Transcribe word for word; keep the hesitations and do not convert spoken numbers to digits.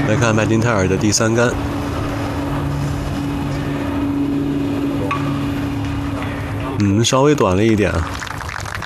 来看麦金泰尔的第三杆，嗯，稍微短了一点啊。